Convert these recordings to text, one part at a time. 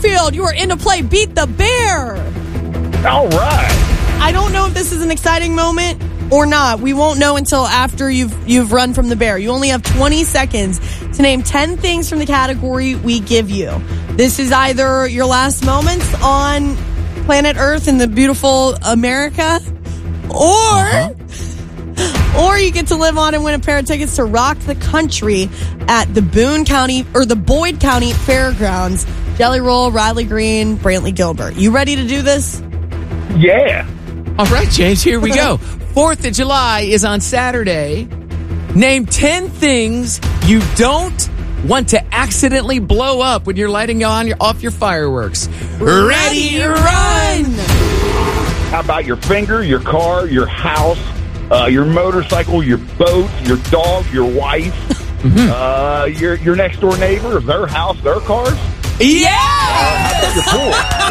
Fairfield. You are in to play Beat the Bear. All right. I don't know if this is an exciting moment or not. We won't know until after you've run from the bear. You only have 20 seconds to name 10 things from the category we give you. This is either your last moments on planet Earth in the beautiful America, or you get to live on and win a pair of tickets to Rock the Country at the Boyd County Fairgrounds. Jelly Roll, Riley Green, Brantley Gilbert. You ready to do this? Yeah. All right, James, here we go. 4th of July is on Saturday. Name 10 things you don't want to accidentally blow up when you're lighting off your fireworks. Ready, run! How about your finger, your car, your house, your motorcycle, your boat, your dog, your wife, your next door neighbor, their house, their cars? Yeah! How about your pool?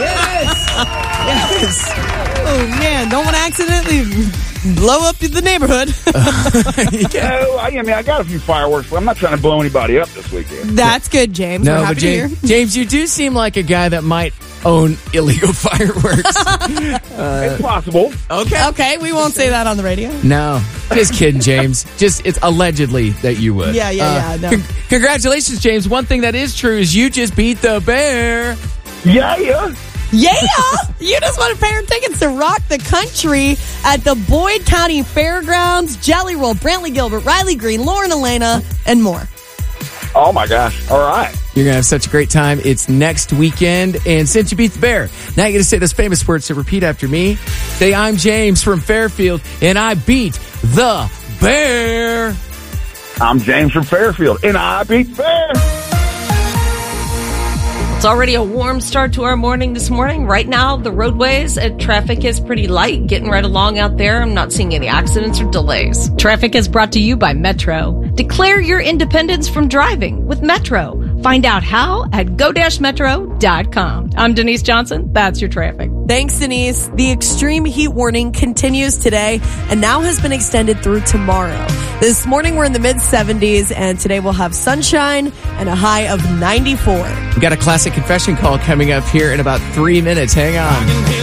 Yes! Oh, man. Don't want to accidentally blow up the neighborhood. No, I got a few fireworks, but I'm not trying to blow anybody up this weekend. That's good, James. We're happy to hear. James, you do seem like a guy that might own illegal fireworks. It's possible. Okay, we won't say that on the radio. No, just kidding, James. It's allegedly that you would. Yeah. No. Congratulations, James. One thing that is true is you just beat the bear. Yeah. You just won a pair of tickets to Rock the Country at the Boyd County Fairgrounds. Jelly Roll, Brantley Gilbert, Riley Green, Lauren Elena, and more. Oh, my gosh. All right. You're going to have such a great time. It's next weekend. And since you beat the bear, now you got to say those famous words to repeat after me. Say, I'm James from Fairfield, and I beat the bear. I'm James from Fairfield, and I beat the bear. It's already a warm start to our morning this morning. Right now, the roadways and traffic is pretty light, getting right along out there. I'm not seeing any accidents or delays. Traffic is brought to you by Metro. Declare your independence from driving with Metro. Find out how at go-metro.com. I'm Denise Johnson. That's your traffic. Thanks, Denise. The extreme heat warning continues today and now has been extended through tomorrow. This morning, we're in the mid-70s, and today we'll have sunshine and a high of 94. We got a classic confession call coming up here in about 3 minutes. Hang on.